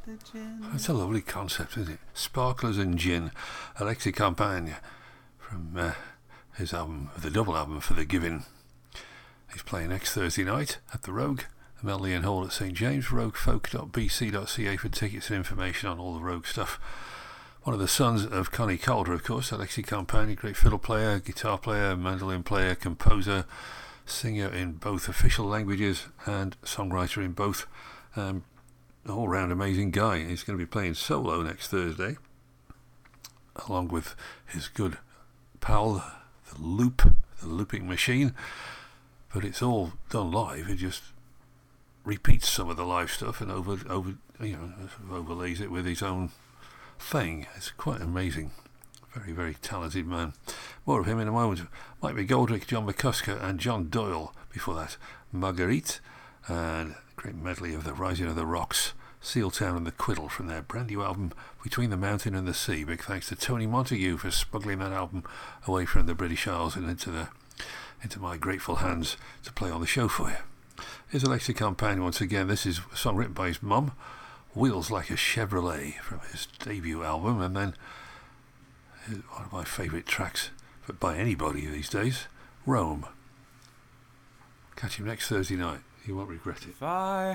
It's a lovely concept, isn't it? Sparklers and Gin, Alexis Campagne from his album, the double album For the Giving. He's playing next Thursday night at the Rogue, the Medley Hall at St James, roguefolk.bc.ca for tickets and information on all the Rogue stuff. One of the sons of Connie Calder, of course, Alexis Campagne, great fiddle player, guitar player, mandolin player, composer, singer in both official languages and songwriter in both. All-round amazing guy. He's going to be playing solo next Thursday, along with his good pal, the Looping Machine. But it's all done live. He just repeats some of the live stuff and overlays it with his own thing. It's quite amazing. Very, very talented man. More of him in a moment. Mike McGoldrick, John McCusker and John Doyle. Before that, Marguerite and a great medley of the Rising of the Rocks, Sealtown and the Quiddle from their brand new album Between the Mountain and the Sea. Big thanks to Tony Montague for smuggling that album away from the British Isles and into my grateful hands to play on the show for you. Here's Alexis Campagne once again. This is a song written by his mum, Wheels Like a Chevrolet, from his debut album, and then one of my favourite tracks but by anybody these days, Rome. Catch him next Thursday night. You won't regret it. If I